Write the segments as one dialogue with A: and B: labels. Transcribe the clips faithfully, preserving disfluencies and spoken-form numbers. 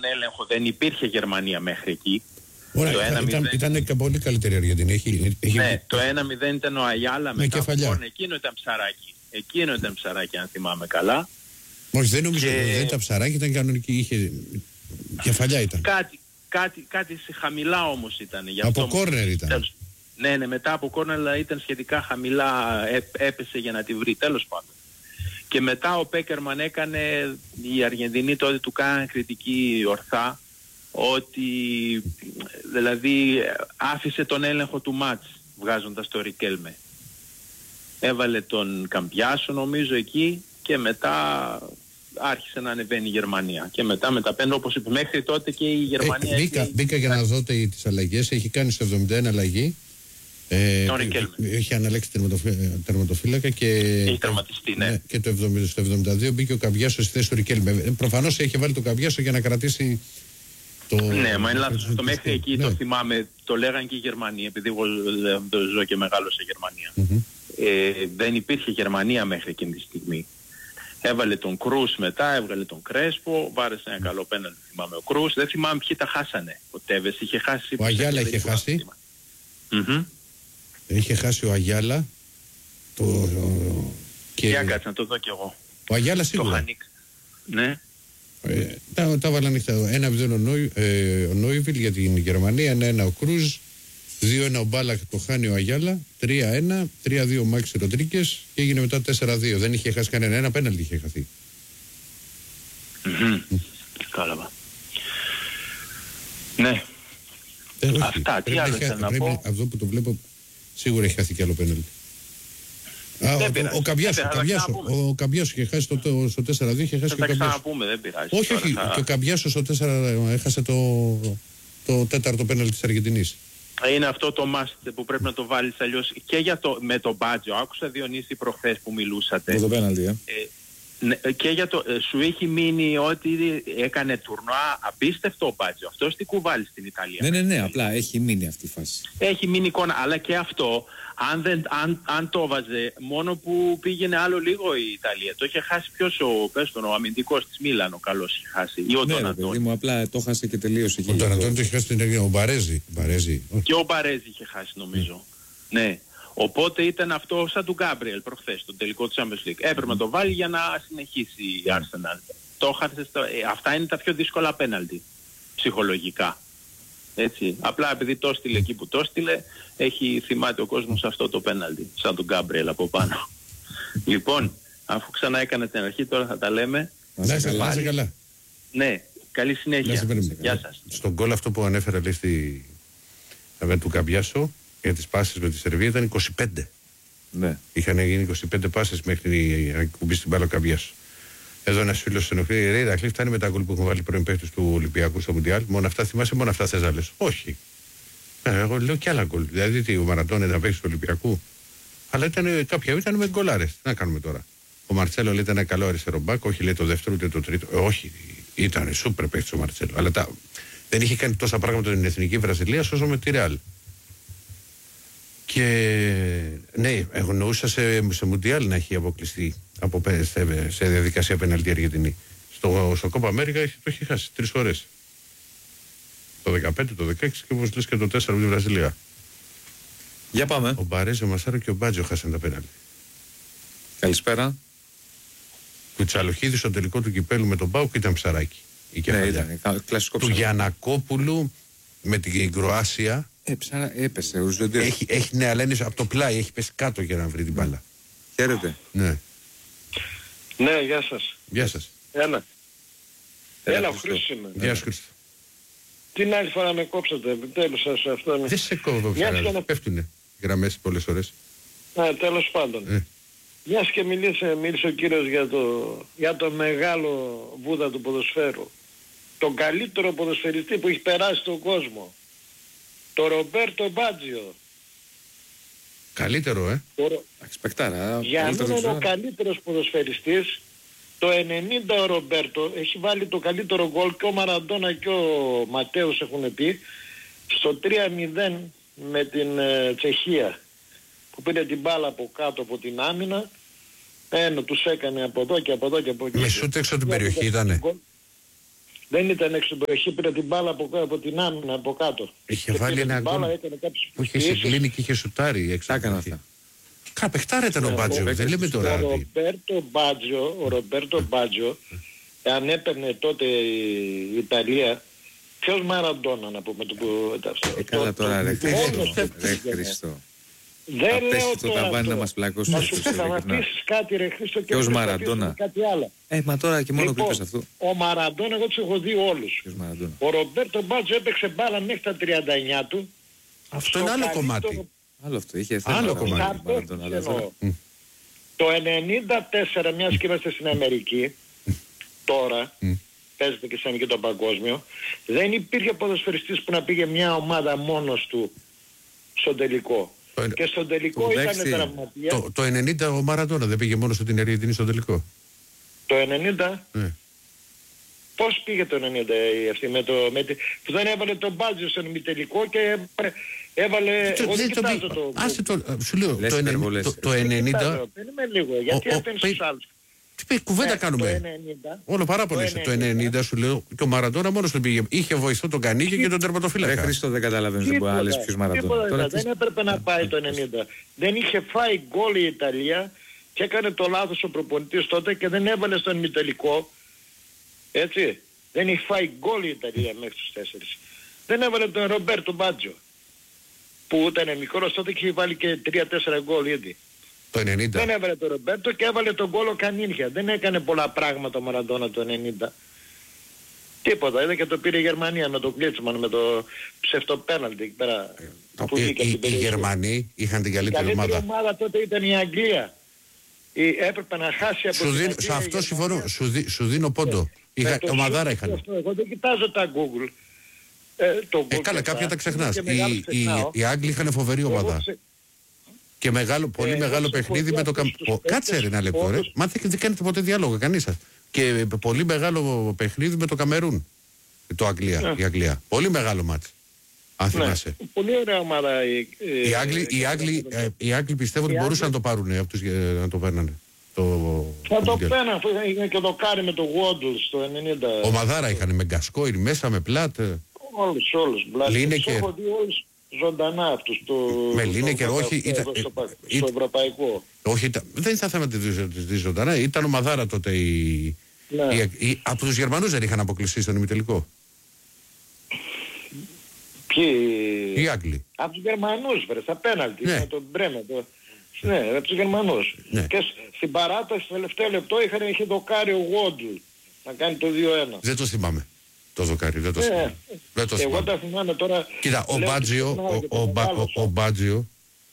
A: έλεγχο δεν υπήρχε Γερμανία μέχρι εκεί.
B: Ωραία, το ήταν, ήταν, ήταν και πολύ καλύτερη η Αργεντινή. Έχει, έχει...
A: Ναι, το ένα μηδέν ήταν ο Αγιάλα με
B: κεφαλιά.
A: Λοιπόν, εκείνο ήταν ψαράκι. Εκείνο ήταν ψαράκι, αν θυμάμαι καλά.
B: Όχι, δεν νομίζω ότι δεν ήταν ψαράκι, ήταν κανονική. Είχε... Κεφαλιά ήταν.
A: Κάτι, κάτι, κάτι χαμηλά όμως ήταν. Γι'
B: από κόρνερ ήταν.
A: Ναι, ναι, μετά από κόρνερ, αλλά ήταν σχετικά χαμηλά, έ, έπεσε για να τη βρει, τέλος πάντων. Και μετά ο Πέκερμαν έκανε, οι Αργεντινοί τότε του κάνανε κριτική ορθά, ότι δηλαδή άφησε τον έλεγχο του μάτς βγάζοντας το Ρικέλμε. Έβαλε τον Καμπιάσο νομίζω εκεί και μετά άρχισε να ανεβαίνει η Γερμανία. Και μετά με τα πέντε, όπως είπε, μέχρι τότε και η Γερμανία...
B: Ε, μπήκα, έχει... μπήκα για να δω τις αλλαγές, έχει κάνει στο εβδομήντα ένα αλλαγή. Ε, έχει αναλέξει τερματοφύλακα και,
A: έχει τερματιστεί, ναι. Ναι,
B: και το εβδομήντα, στο εβδομήντα δύο μπήκε ο Καμπιάσο στη θέση του Ρικέλμε. Προφανώς έχει βάλει τον Καμπιάσο για να κρατήσει το... Ναι,
A: μα είναι λάθος. Το μέχρι εκεί ναι. Το θυμάμαι, το λέγανε και οι Γερμανοί, επειδή εγώ ζω και μεγάλωσα Γερμανία. Mm-hmm. Ε, δεν υπήρχε Γερμανία μέχρι εκείνη τη στιγμή. Έβαλε τον Κρούς μετά, έβγαλε τον Κρέσπο, βάρεσε ένα καλό πέναλτι, θυμάμαι ο Κρούς. Δεν θυμάμαι ποιοι τα χάσανε. Ο Τέβες είχε χάσει.
B: Ο Αγιάλα είχε χάσει.
A: Mm-hmm.
B: Είχε χάσει ο Αγιάλα. Το...
A: Και... Για κάτσε να το δω κι εγώ.
B: Ο Αγιάλα σίγουρα.
A: Ναι.
B: Ε, τα, τα βάλα ανοιχτά. ένα μηδέν ο, Νόι, ε, ο Νόιβιλ για την Γερμανία, ένα ένα ο Κρούζ, δύο ένα ο Μπάλακ, το χάνει ο Αγιάλα, τρία ένα, τρία δύο ο Μάξι Ροντρίγκες και έγινε μετά τέσσερα δύο. Δεν είχε χάσει κανένα, ένα πέναλτι είχε χαθεί.
A: Mm-hmm. Κάλαβα. Ναι.
B: Ε, όχι,
A: αυτά, τι άλλο θέλω να πω.
B: Αυτό που το βλέπω σίγουρα έχει χαθεί κι άλλο πέναλτι. Α, ο, ο, ο Καμπιάσο, ο, Καμπιάσο, ο Καμπιάσο είχε χάσει το, το, στο τέσσερα δύο, είχε χάσει
A: και ο
B: Καμπιάσο.
A: Θα τα ξαναπούμε, δεν πειράζει.
B: Όχι, όχι, θα... και ο Καμπιάσο στο τέσσερα έχασε το, το τέταρτο πέναλτι της Αργεντινής.
A: Είναι αυτό το must που πρέπει να το βάλεις αλλιώς και για το, με τον Μπάτζο. Άκουσα Διονύση προχθές που μιλούσατε.
C: Με το πέναλτι, ε.
A: ε Ναι, και για το, σου έχει μείνει ότι έκανε τουρνουά απίστευτο ο Μπάτζο. Αυτός τι κουβάλει στην Ιταλία.
C: Ναι, ναι, ναι, απλά έχει μείνει αυτή η φάση.
A: Έχει μείνει εικόνα, αλλά και αυτό, αν, δεν, αν, αν το βάζε, μόνο που πήγαινε άλλο λίγο η Ιταλία. Το είχε χάσει ποιος ο, πες τον, ο αμυντικός της Μίλαν, ο καλός είχε χάσει. Ή ο
C: ναι,
A: Τον Αντώνη.
C: Μου, απλά το χάσε και τελείωσε.
B: Ο Τον Αντώνη το είχε χάσει την Ιταλία, ο Μπαρέζη. Μπαρέζη.
A: Και ο Μπαρέζη είχε χάσει νομίζω. Mm. Ναι. Οπότε ήταν αυτό σαν του Γκάμπριελ προχθές, το τελικό του Champions League. Έπρεπε να το βάλει για να συνεχίσει η Arsenal. Το χάσε στο... ε, αυτά είναι τα πιο δύσκολα πέναλτι, ψυχολογικά. Έτσι. Απλά επειδή το έστειλε εκεί που το έστειλε, έχει θυμάται ο κόσμος αυτό το πέναλτι, σαν του Γκάμπριελ από πάνω. Λοιπόν, αφού ξανά έκανα την αρχή, τώρα θα τα λέμε.
B: Να είσαι καλά. καλά.
A: Ναι, καλή συνέχεια. Γεια σας.
B: Στον γκολ αυτό που ανέφερα, λέει, στη... του Καμπιάσο, για τις πάσες με τη Σερβία ήταν είκοσι πέντε.
C: Ναι.
B: Είχαν γίνει είκοσι πέντε πάσες μέχρι να κουμπί στην μπάλα ο Καμπιάσο. Εδώ ένας φίλος ενοχλεί, ρε Ηρακλή, φτάνει με τα γκολ που έχουν βάλει πρώην παίκτες του Ολυμπιακού στο Μουντιάλ. Μόνο αυτά θυμάσαι, μόνο αυτά θες να λες. Όχι. Ε, εγώ λέω και άλλα γκολ. Δηλαδή τι, ο Μαραντώνε να παίξει του Ολυμπιακού. Αλλά ήταν, κάποια ήταν με γκολάρες. Τι να κάνουμε τώρα. Ο Μαρτσέλο λέει ήταν ένα καλό αριστερό μπακ, όχι λέει το δεύτερο ούτε το τρίτο. Ε, όχι, ήταν σούπερ παίκτης ο Μαρτσέλο. Αλλά τα, δεν είχε κάνει τόσα πράγματα την εθνική Βραζιλία όσο με τη Ρεάλ. Και ναι, εγνοούσα σε, σε Μουντιάλ να έχει αποκλειστεί από, σε, σε διαδικασία πεναλτή Αργεντινή. Στο, στο Κόπα Αμέρικα το έχει χάσει τρεις φορές. Το δεκαπέντε, το δεκαέξι και όπως λες και το τέσσερα με τη Βραζιλία.
C: Για πάμε.
B: Ο Μπαρέζε, ο Μασάρο και ο Μπάτζο χάσαν τα πέναλτι.
C: Καλησπέρα.
B: Κουτσαλοχίδη στο τελικό του κυπέλου με τον Πάουκ ήταν ψαράκι.
C: Ναι, ήταν κλασικό
B: του Γιαννακόπουλου με την Κροάσια.
C: Ε, ψάρα, έπεσε.
B: Έχει, έχει, ναι, αλλά είναι από το πλάι, έχει πέσει κάτω για να βρει την μπάλα.
C: Χαίρετε.
B: Ναι.
D: Ναι, γεια σας.
B: Γεια σας.
D: Έλα. Έλα, Έλα Χρήστος είμαι.
B: Γεια σας Χρήστο.
D: Την άλλη φορά με κόψατε, επιτέλους σας αυτό είναι.
B: Δεν σε κόβω πια, να... πέφτουνε γραμμές πολλές ώρες.
D: Ναι, τέλος πάντων. Ε. Μιας και μίλησε, μίλησε ο κύριος για το, για το μεγάλο Βούδα του ποδοσφαίρου. Τον καλύτερο ποδοσφαιριστή που έχει περάσει στον κόσμο. Το Ρομπέρτο Μπάτζιο.
B: Καλύτερο, ε.
D: Το...
C: Αξπεκτάρα.
D: Για να είναι ο καλύτερος ποδοσφαιριστής, το ενενήντα ο Ρομπέρτο έχει βάλει το καλύτερο γκολ και ο Μαραντώνα και ο Ματέους έχουν πει στο τρία μηδέν με την ε, Τσεχία που πήρε την μπάλα από κάτω από την άμυνα. Ένα τους έκανε από εδώ και από εδώ και από εκεί.
B: Με σούτ έξω την περιοχή ήτανε.
D: Δεν ήταν έξω στην περιοχή, πήρε την μπάλα από, από την άμυνα από κάτω.
B: Είχε
D: Και
B: βάλει
D: πήρε
B: ένα
D: την μπάλα,
B: γκολ
D: έκανε κάποιες
B: που είχε
D: πιέσεις.
B: συγκλίνει και είχε σουτάρει έξω.
C: Τα έκανα
B: από εκεί.
C: αυτά.
B: Καπεχτάρα ήταν ο Μπάτζιο, δεν λέμε τώρα.
D: Ο
B: ότι-
D: Ρομπέρτο Μπάτζιο, ο Ρομπέρτο Μπάτζιο, αν έπαιρνε τότε η Ιταλία, ποιος Μαραντόνα να πούμε το που...
C: Ε, καλά τώρα ρε
D: Μόνος
C: Χριστό.
D: έπαιζε,
C: Ρε
D: ναι.
C: Χριστό.
D: Δεν
C: Θα
D: λέω
C: πέσει το
D: τώρα
C: ταβάνι
D: αυτό.
C: να μας πλακώσει
D: Να
C: ο
D: σου
C: Χριστός,
D: θα
C: ειλικρινά.
D: πεις κάτι ρε Χρήστο και
C: Ποιος
D: δεν θα
C: Μαραντόνα?
D: πεις κάτι άλλο.
C: Ε, μα τώρα και μόνο που
D: Λοιπόν,
C: είπες αυτό.
D: ο Μαραντόνα εγώ τους έχω δει όλους.
C: Ποιος Μαραντόνα?
D: Ο Ρομπέρτο Μπάτζιο έπαιξε μπάλα μέχρι τα τριάντα εννιά του.
B: Αυτό
D: Στο
B: είναι άλλο
D: καλύτερο-
B: κομμάτι.
C: Άλλο αυτό. Είχε θέμα.
B: Άλλο
C: τώρα,
B: κομμάτι.
C: Μαραντόνα, Μαραντόνα, αλλά τώρα-
D: Εννοώ. Το ενενήντα τέσσερα, μιας και είμαστε στην Αμερική, τώρα, παίζεται και σαν και το παγκόσμιο, δεν υπήρχε ποδοσφαιριστής που να πήγε μια ομάδα μόνος του στον τελικό.
B: Το εν-
D: Και στον τελικό
C: το
D: ήταν
C: δέξι-
D: τραυματία.
B: Το, το ενενήντα ο Μαραντόνα δεν πήγε μόνο στην Αργεντινή στο τελικό.
D: Το ενενήντα,
B: Ναι.
D: πώς πήγε το ενενήντα η αυτή με το... Με τη, που δεν έβαλε τον Μπάτζιο στον ημιτελικό και έβαλε... έβαλε
B: Το-
D: εγώ δεν
B: δεν το
D: κοιτάζω
B: πήγε-
D: το...
B: άσε το- σου λέω,
C: Λες
B: το ενενήντα-
C: υπερβολές.
B: το- το
D: δεν
B: ενενήντα.
D: κοιτάζω, Περίμενε λίγο, γιατί
B: ο- ο-
D: έπαιρνες
B: παι-
D: στους άλλους.
B: Τι πει, κουβέντα
D: Ε,
B: κάνουμε.
D: Το ενενήντα,
B: Όλο πάρα πολύ.
D: το
B: Το ενενήντα σου λέω και ο Μαραντόνα μόνο του πήγε. Είχε βοηθό τον Κανίγη και τον
C: Ρε
B: τερματοφύλακα.
C: Χριστό, δεν καταλαβαίνεις, δεν μπορεί να λες ποιος
D: τίποτα
C: Μαραντόνα. Τώρα
D: δεν
C: τι-
D: έπρεπε να πάει το ενενήντα. Δεν είχε φάει γκολ η Ιταλία και έκανε το λάθος ο προπονητής τότε και δεν έβαλε στον ημιτελικό. Έτσι. Δεν είχε φάει γκολ η Ιταλία μέχρι τους τέσσερις. Δεν έβαλε τον Ρομπέρτο Μπάτζιο, που ήταν μικρός τότε και είχε βάλει και τρία τέσσερα γκολ ήδη.
B: Το ενενήντα.
D: Δεν έβαλε τον Ρομπέρτο και έβαλε τον γκολ ο Κανίνια. Δεν έκανε πολλά πράγματα ο Μαραντόνα το ενενήντα. Τίποτα. Είδα και το πήρε η Γερμανία με το Κλίτσμαν, με το ψευτοπέναλτι εκεί πέρα. που
B: Οι,
D: βγήκε από
B: οι,
D: την
B: οι
D: περιοχή.
B: Γερμανοί είχαν την
D: Η
B: καλύτερη
D: καλύτερη
B: ομάδα.
D: ομάδα τότε ήταν η Αγγλία. Η, έπρεπε να χάσει από
B: Σου
D: την
B: δίνω,
D: Αγγλία
B: σε αυτό
D: η Γερμανία.
B: συμφωνώ. Σου, δι- σου δίνω πόντο. Είχα,
D: Ε, το
B: ομαδάρα
D: σίγουρο
B: είχαν.
D: αυτό, εγώ δεν κοιτάζω τα Google. Ε, το
B: Ε,
D: Google
B: καλά,
D: και
B: κάποια τα ξεχνά.
D: και μεγάλο
B: Οι, οι,
D: ξεχνάω.
B: οι Άγγλοι είχαν φοβερή
D: Εγώ
B: ομάδα.
D: ξε-
B: Και μεγάλο, πολύ
D: Ε,
B: μεγάλο
D: εγώ
B: παιχνίδι
D: έχω
B: με το
D: δει
B: Καμ...
D: αυτούς τους
B: Ο- Κάτσε ρε
D: παίκτες,
B: ένα λεπτό, ρε.
D: πόντους.
B: Μα δεν δεν κάνετε ποτέ διάλογο, κανεί σα. Και ε, πολύ μεγάλο παιχνίδι με το Καμερούν. Το Αγγλία,
D: Ναι.
B: η Αγγλία. Πολύ μεγάλο μάτς. Αν
D: Ναι,
B: θυμάσαι.
D: πολύ ωραία ομάδα. Η,
B: Οι Άγγλοι, οι, Άγγλοι, ε, οι Άγγλοι πιστεύω ότι
D: Οι
B: μπορούσαν να
D: Άγγλοι-
B: το πάρουν ε, από τους, ε, να το παίρνανε. Το,
D: Θα το
B: Μουντιάλ.
D: πένα, αυτό είχε και το κάρι με το Waddles το ενενήντα.
B: Ομαδάρα είχαν με Γκασκόιν μέσα, με Πλάτ. ε,
D: Όλους, όλους. Μπλάτι.
B: Λίνεκερ.
D: Τους έχω δει όλους ζωντανά αυτούς. Το,
B: Με Λίνεκερ,
D: το-
B: όχι,
D: το-
B: ήταν-
D: στο, στο,
B: ε,
D: στο
B: ε,
D: ευρωπαϊκό.
B: Όχι, ήταν- δεν ήταν θέμα τη δι ζωντανά. Ήταν ομαδάρα τότε. Η,
D: Ναι.
B: η, η, από τους Γερμανούς δεν είχαν αποκλειστεί στον ημιτελικό.
D: Ποιοι...
B: Οι Άγγλοι.
D: Από τους Γερμανούς, βρε, στα πέναλτι,
B: Ναι.
D: με τον Μπρέμε. Το... Ναι, από τους Γερμανούς.
B: Ναι.
D: Και σ- στην παράταση, στο τελευταίο λεπτό, είχαν, είχε δοκάρει ο Waddle να κάνει το δύο ένα.
B: Δεν το θυμάμαι. Το δοκάρι, δεν το
D: Ναι.
B: θυμάμαι. Δεν το
D: Εγώ
B: θυμάμαι.
D: τα θυμάμαι τώρα.
B: Κοίτα, ο
D: λέω,
B: Μπάτζιο,
D: ξεχνάω
B: ο,
D: και το
B: ο, Μπα- ο,
D: μεγάλωσα.
B: ο Μπάτζιο,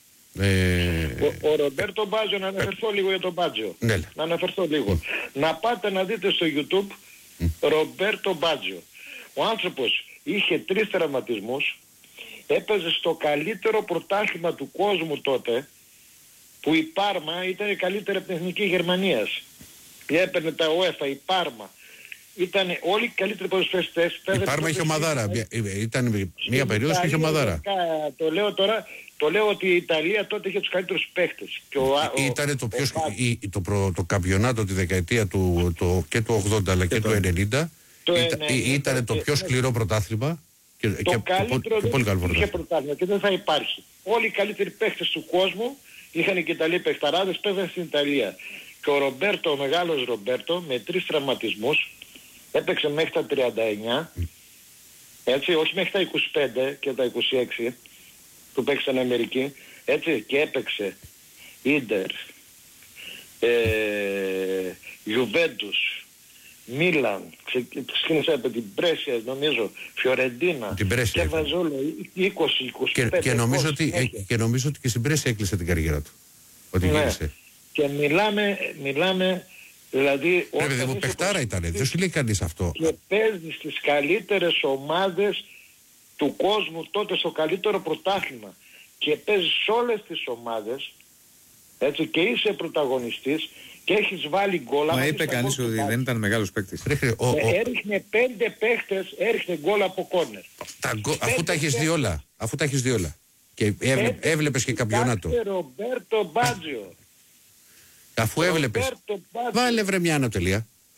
B: ε,
D: Ο, ο Ρομπέρτο Μπάτζιο, να αναφερθώ λίγο για τον Μπάτζιο.
B: ναι,
D: Να αναφερθώ λίγο. Να πάτε να δείτε στο YouTube Ρομπέρτο Μπάτζιο. Ο άνθρωπος είχε τρεις τραυματισμούς, έπαιζε στο καλύτερο πρωτάθλημα του κόσμου τότε, που η Πάρμα ήταν η καλύτερη από την Εθνική Γερμανίας. Έπαιρνε τα UEFA, η Πάρμα. Ήταν όλοι οι καλύτεροι ποδοσφαιριστές.
B: η Πάρμα είχε ομαδάρα. Μια- Ήταν μια περίοδος που είχε ομαδάρα.
D: Το λέω τώρα, το λέω ότι η Ιταλία τότε είχε τους καλύτερους παίχτες. Και ο, ο,
B: Ήταν το,
D: ο
B: πιο,
D: Μπάτζιο.
B: η- το, προ, το καμπιονάτο τη δεκαετία του, το, και του ογδόντα αλλά και, του ενενήντα.
D: Το
B: Ήταν,
D: ενενήντα
B: ήταν το
D: και-
B: πιο σκληρό πρωτάθλημα. Και,
D: Το
B: και, και,
D: καλύτερο
B: και πολύ καλό
D: δεν είχε
B: πρωτάθλημα.
D: πρωτάθλημα και δεν θα υπάρχει. Όλοι οι καλύτεροι παίχτες του κόσμου είχαν και Ιταλοί παιχταράδες, παίζαν στην Ιταλία. Και ο Ρομπέρτο, ο μεγάλος Ρομπέρτο, με τρεις τραυματισμούς, έπαιξε μέχρι τα τριάντα εννιά, έτσι, όχι μέχρι τα είκοσι πέντε και τα είκοσι έξι, που παίξε στην Αμερική, έτσι, και έπαιξε Ίντερ, ε, Γιουβέντους, Μίλαν, ξεκίνησε από την Πρέσια νομίζω, Φιωρεντίνα,
B: Την Πρέσια
D: και
B: ήταν.
D: Βαζόλο, είκοσι είκοσι
B: Και,
D: πέντε.
B: και, νομίζω
D: είκοσι,
B: ότι, ε,
D: συνέχεια.
B: και νομίζω ότι και στην Πρέσια έκλεισε την καριέρα του. Ότι
D: Ναι.
B: γύρισε.
D: Και μιλάμε, μιλάμε, δηλαδή...
B: Ρε
D: όταν
B: παιδί μου,
D: είσαι
B: παιχτάρα ήτανε. Δεν σου λέει κανείς αυτό.
D: και παίζει στις καλύτερες ομάδες του κόσμου τότε στο καλύτερο πρωτάθλημα και παίζεις σε όλες τις ομάδες, έτσι, και είσαι πρωταγωνιστής και έχεις βάλει γκολ.
C: Μα
D: άμα
C: είπε
D: είσαι
C: κανείς
D: γκολ
C: ότι
D: του
C: δεν ήταν μεγάλος παίκτης.
B: Ρε, χρε- ο- ο-
D: Ε, έριχνε πέντε παίχτες, έριχνε γκολ από κόρνερ.
B: τα γκο- αφού τα έχεις δει όλα. Αφού τα έχεις δει όλα. Και έβλε, έβλεπες και καμπιονάτο.
D: Κοιτάξτε Ρομπέρτο Μπάτζιο.
B: Αφού έβλεπες.
D: Ρομπέρτο Μπάτζιο.
B: Βάλε βρε μια ανατελεία.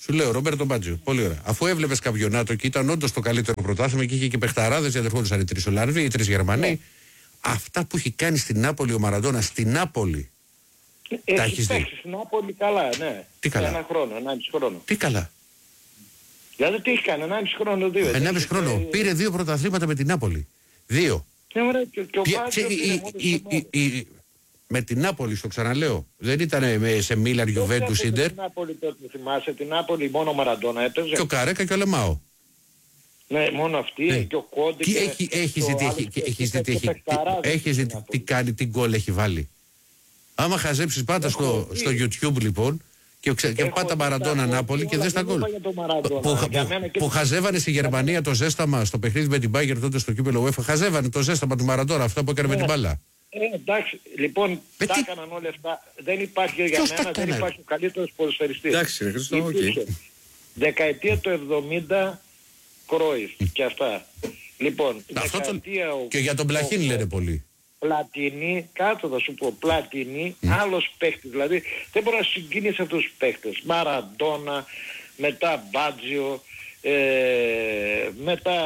B: Σου λέω, Ρόμπερτο Μπάτζιο. Πολύ ωραία. Αφού έβλεπε καμπιονάτο και ήταν όντω το καλύτερο πρωτάθλημα και είχε και παιχταράδε, διαδερφόντουσαν οι τρει Ολλανδοί, οι τρει Γερμανοί. Ναι. Αυτά που έχει κάνει στην Νάπολη ο Μαραντόνα, στην Νάπολη.
D: Έχει τα έχεις δει. Στην Νάπολη καλά, ναι.
B: Τι καλά.
D: Ένα χρόνο, ενάμιση χρόνο.
B: Τι καλά.
D: Δηλαδή τι έχει κάνει, ενάμιση χρόνο, δύο.
B: ενάμιση χρόνο. Ε... Πήρε δύο πρωταθλήματα με την Νάπολη. Δύο.
D: Και, ωραία, και, και ο Πια...
B: Μπάτζιο πήρε με την Νάπολη, στο ξαναλέω. Δεν ήταν σε Μίλαν, Γιουβέντους, Ίντερ.
D: Την Νάπολη τότε θυμάσαι, την Νάπολη μόνο ο Μαραντόνα έπαιζε.
B: Και ο Καρέκα και ο Λεμάο.
D: Ναι, μόνο αυτή ναι. Και ο Κόντε και,
B: έχει, και έχεις δει τι έχει, έχεις δει τι κάνει, τι γκολ έχει βάλει. Άμα χαζέψεις πάντα στο, στο YouTube λοιπόν και, ξε, και πάτα Μαραντόνα Νάπολη και δες τα γκολ. Που, που, που χαζεύανε στη Γερμανία το ζέσταμα στο παιχνίδι με την Bayern τότε στο κύπελλο UEFA. Χαζεύανε το ζέσταμα του Μαραντόνα, αυτά που έκανε με την μπάλα.
D: Ε, εντάξει, λοιπόν, με τα τι... έκαναν όλα αυτά. Δεν υπάρχει για
B: Ποιος
D: μένα, δεν υπάρχει ο καλύτερος ποδοσφαιριστής.
C: Εντάξει, ρε Χριστό, okay.
D: Δεκαετία του εβδομήντα Κρόιφ και αυτά. Λοιπόν,
B: αυτό το... ο... και για τον Πλαχίν ο... λένε πολύ.
D: Πλατινί, κάτω θα σου πω, Πλατινί, mm. άλλος παίχτης. Δηλαδή, δεν μπορεί να συγκινήσει αυτούς τους παίχτες. Μαραντόνα, μετά Μπάτζιο, ε, μετά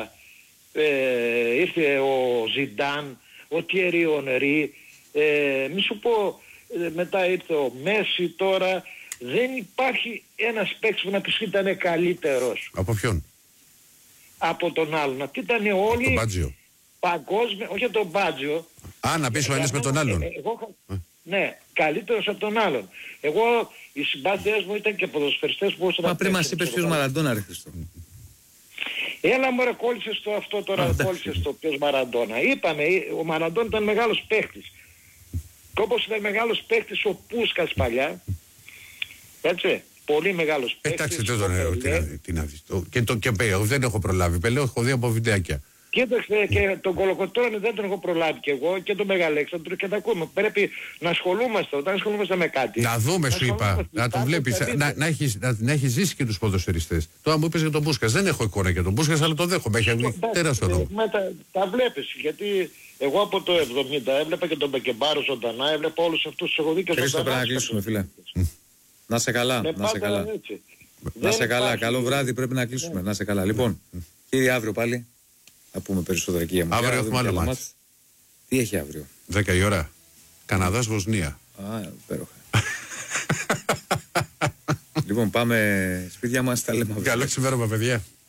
D: ε, ήρθε ο Ζιντάν, ο Τιέρι Ονρί, ε, μη σου πω, ε, μετά ήρθε ο Μέση τώρα. Δεν υπάρχει ένας παίκτης που να πεις ήταν καλύτερος.
B: Από ποιον?
D: Από τον άλλον. Αυτή ήταν όλοι
B: τον Μπάτζιο.
D: Παγκόσμια, όχι από τον Μπάτζιο.
B: Α, να πεις ο ένας με τον άλλον.
D: Ε, εγώ, ε. Ναι, καλύτερος από τον άλλον. Εγώ, οι συμπάθειές μου ήταν και ποδοσφαιριστές που μπορούσαν να
C: Μα πριν μας είπες ποιος Μαραντόνα, ρε Χριστό.
D: Έλα μωρέ, κόλλησες το αυτό τώρα, κόλλησες το ποιος Μαραντόνα. Είπαμε, ο Μαραντόνα ήταν μεγάλος παίχτης. Και όπως ήταν μεγάλος παίχτης ο Πούσκας παλιά, έτσι, πολύ μεγάλος παίχτης.
B: Εντάξει, δεν τον λέω, τι να δεις. Και το και Πέο, δεν έχω προλάβει. Πελέο, έχω δει από βιντεάκια.
D: Κοίταξε, και τον Κολοκοτρώνη δεν τον έχω προλάβει κι εγώ και τον Μεγαλέξανδρο και τα ακούμε. Πρέπει να ασχολούμαστε όταν ασχολούμαστε με κάτι.
B: Να δούμε, να σου είπα. Να τον βλέπεις, να, να, έχεις, να, να έχεις ζήσει και τους ποδοσφαιριστές. Τώρα μου είπες για τον Πούσκας. Δεν έχω εικόνα για τον Πούσκας, αλλά το δέχομαι. Έχει αγγλική τεράστιο ρόλο.
D: Τα, τα βλέπεις, γιατί εγώ από το εβδομήντα έβλεπα και τον Μπεκεμπάρο ζωντανά, έβλεπα όλους αυτούς τους έχω δει και
C: ζωντανά. Πρέπει να κλείσουμε, φίλε. Να σε καλά, να σε καλά. Να σε καλά, καλό βράδυ, πρέπει να κλείσουμε. Να σε καλά. Λοιπόν, κύριε, αύριο πάλι. Θα πούμε περισσότερα εκεί για μας.
B: Αύριο έχουμε άλλο μάτς.
C: Τι έχει αύριο?
B: δέκα η ώρα. Καναδάς, Βοσνία.
C: Α, υπέροχα. Λοιπόν, πάμε σπίτια μας, τα λέμε αύριο.
B: Καλό ξημέρωμα, παιδιά.